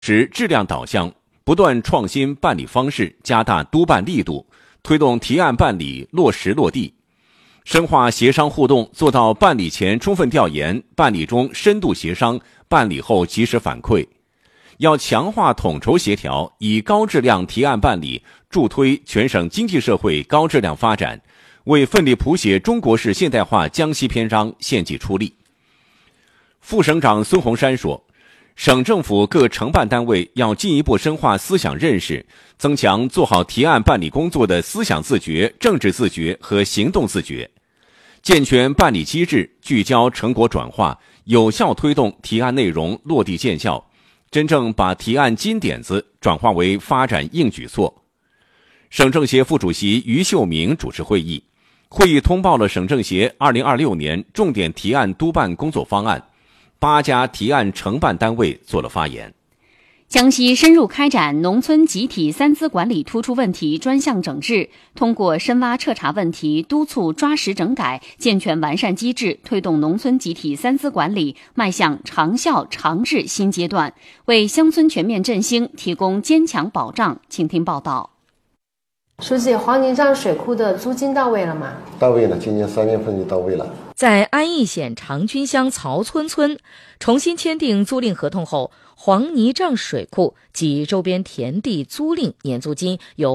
持质量导向，不断创新办理方式，加大督办力度，推动提案办理落实落地，深化协商互动，做到办理前充分调研，办理中深度协商，办理后及时反馈。要强化统筹协调，以高质量提案办理助推全省经济社会高质量发展，为奋力谱写中国式现代化江西篇章献计出力。副省长孙洪山说，省政府各承办单位要进一步深化思想认识，增强做好提案办理工作的思想自觉、政治自觉和行动自觉，健全办理机制，聚焦成果转化，有效推动提案内容落地见效，真正把提案金点子转化为发展硬举措。省政协副主席于秀明主持会议，会议通报了省政协2026年重点提案督办工作方案，8家提案承办单位做了发言。 江西深入开展农村集体三资管理突出问题专项整治，通过深挖彻查问题，督促抓实整改，健全完善机制，推动农村集体三资管理迈向长效长治新阶段，为乡村全面振兴提供坚强保障。请听报道。 书记，黄泥嶂水库的租金到位了吗？ 到位了，今年3月份就到位了。 在安义县长军乡曹村村重新签订租赁合同后，黄泥嶂水库及周边田地租赁年租金由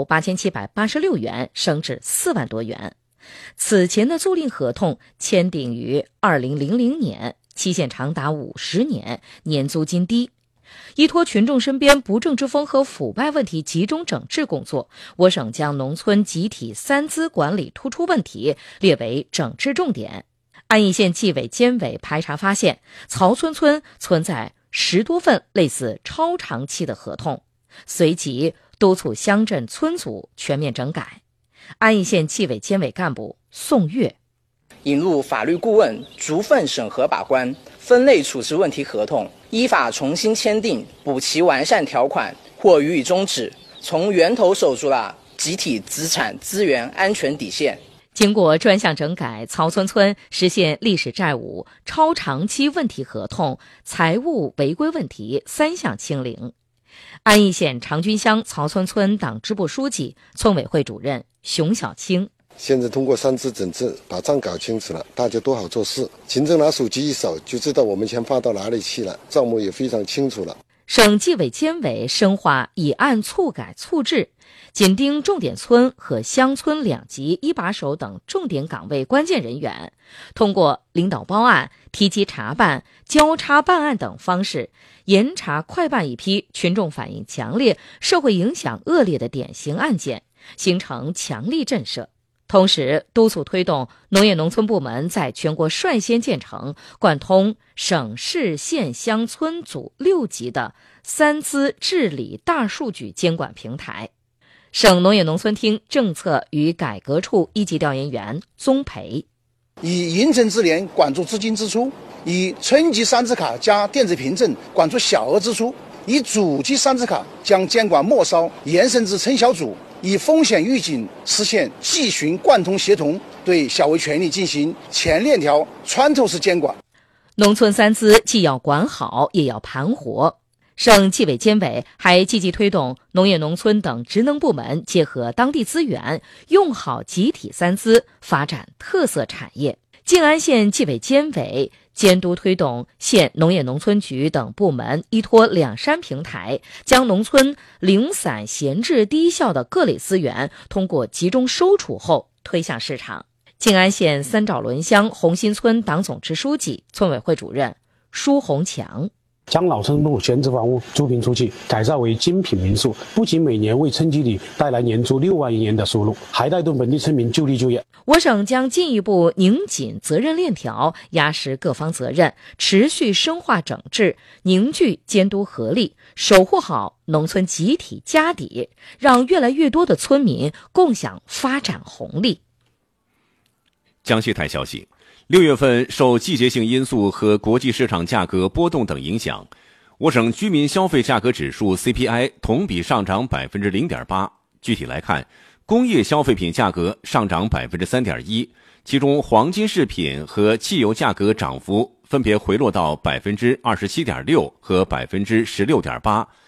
8786元升至4万多元。此前的租赁合同签订于2000年，期限长达50年，年租金低。依托群众身边不正之风和腐败问题集中整治工作，我省将农村集体三资管理突出问题列为整治重点。安义县纪委监委排查发现，曹村村存在10多份类似超长期的合同，随即督促乡镇村组全面整改。安义县纪委监委干部宋月， 引入法律顾问逐份审核把关，分类处置问题合同，依法重新签订，补齐完善条款或予以终止，从源头守住了集体资产资源安全底线。 经过专项整改，曹村村实现历史债务、超长期问题合同、财务违规问题3项清零。安义县长军乡曹村村党支部书记、村委会主任熊小青， 现在通过三资整治，把账搞清楚了，大家都好做事。行政拿手机一扫，就知道我们钱发到哪里去了，账目也非常清楚了。 省纪委监委深化以案促改促治，紧盯重点村和乡村2级1把手等重点岗位关键人员，通过领导包案、提级查办、交叉办案等方式，严查快办一批群众反映强烈、社会影响恶劣的典型案件，形成强力震慑。同时督促推动农业农村部门在全国率先建成贯通省市县乡村组6级的三资治理大数据监管平台。省农业农村厅政策与改革处1级调研员宗培， 以银城支联管住资金支出，以村级三资卡加电子凭证管住小额支出，以组级三资卡将监管末梢延伸至村小组，以风险预警实现纪循贯通协同，对小微权利进行全链条穿透式监管。 农村三资既要管好，也要盘活。省纪委监委还积极推动农业农村等职能部门结合当地资源，用好集体三资，发展特色产业。静安县纪委监委监督推动县农业农村局等部门依托两山平台，将农村零散闲置低效的各类资源通过集中收储后推向市场。静安县三爪仑乡红新村党总支书记、村委会主任舒红强， 将老村路闲置房屋租赁出去，改造为精品民宿，不仅每年为村居里带来年租6万余元的收入，还带动本地村民就地就业。 我省将进一步拧紧责任链条，压实各方责任，持续深化整治，凝聚监督合力，守护好农村集体家底，让越来越多的村民共享发展红利。 江西台消息，6月份受季节性因素和国际市场价格波动等影响，我省居民消费价格指数 CPI 同比上涨 0.8%。具体来看，工业消费品价格上涨 3.1%， 其中黄金饰品和汽油价格涨幅分别回落到 27.6% 和 16.8%，